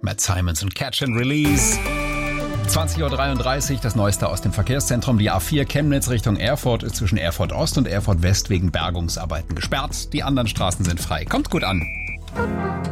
Matt Simons und Catch and Release. 20.33 Uhr, das Neueste aus dem Verkehrszentrum. Die A4 Chemnitz Richtung Erfurt ist zwischen Erfurt Ost und Erfurt West wegen Bergungsarbeiten gesperrt. Die anderen Straßen sind frei. Kommt gut an.